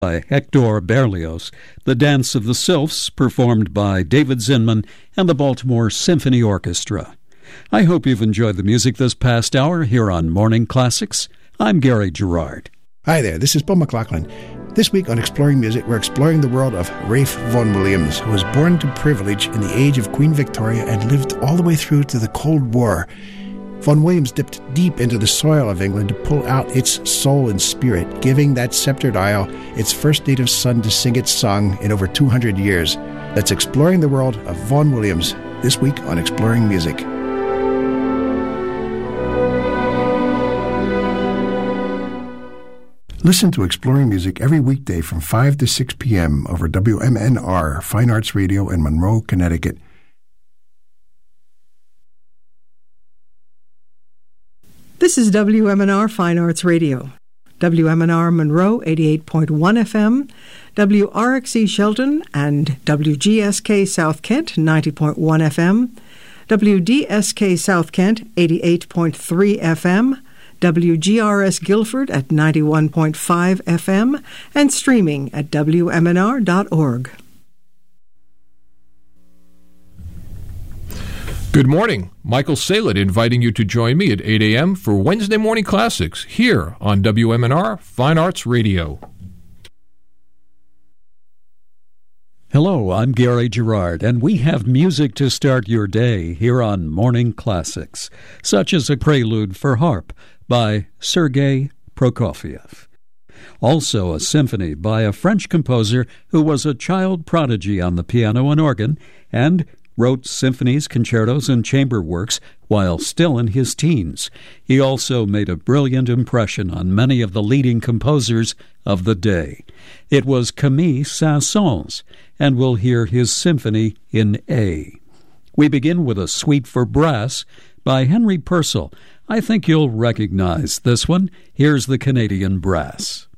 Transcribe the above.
by Hector Berlioz, The Dance of the Sylphs, performed by David Zinman and the Baltimore Symphony Orchestra. I hope you've enjoyed the music this past hour here on Morning Classics. I'm Gary Gerard. Hi there, this is Bill McLaughlin. This week on Exploring Music, we're exploring the world of Ralph Vaughan Williams, who was born to privilege in the age of Queen Victoria and lived all the way through to the Cold War. Vaughan Williams dipped deep into the soil of England to pull out its soul and spirit, giving that sceptred isle its first native son to sing its song in over 200 years. That's Exploring the World of Vaughan Williams, this week on Exploring Music. Listen to Exploring Music every weekday from 5 to 6 p.m. over WMNR, Fine Arts Radio in Monroe, Connecticut. This is WMNR Fine Arts Radio. WMNR Monroe 88.1 FM, WRXE Shelton and WGSK South Kent 90.1 FM, WDSK South Kent 88.3 FM, WGRS Guilford at 91.5 FM, and streaming at WMNR.org. Good morning. Michael Saylett inviting you to join me at 8 a.m. for Wednesday Morning Classics here on WMNR Fine Arts Radio. Hello, I'm Gary Gerard, and we have music to start your day here on Morning Classics, such as a prelude for harp by Sergei Prokofiev. Also a symphony by a French composer who was a child prodigy on the piano and organ and wrote symphonies, concertos, and chamber works while still in his teens. He also made a brilliant impression on many of the leading composers of the day. It was Camille Saint-Saëns, and we'll hear his symphony in A. We begin with a suite for brass by Henry Purcell. I think you'll recognize this one. Here's the Canadian Brass.